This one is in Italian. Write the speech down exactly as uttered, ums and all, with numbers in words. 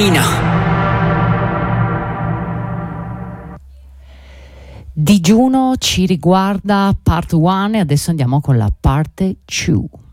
Nina. Digiuno ci riguarda part uno e adesso andiamo con la parte due.